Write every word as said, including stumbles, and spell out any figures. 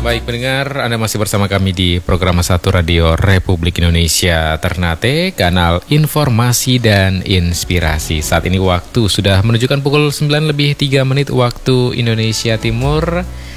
Baik pendengar, Anda masih bersama kami di program satu Radio Republik Indonesia Ternate, kanal informasi dan inspirasi. Saat ini waktu sudah menunjukkan pukul sembilan lebih tiga menit waktu Indonesia Timur.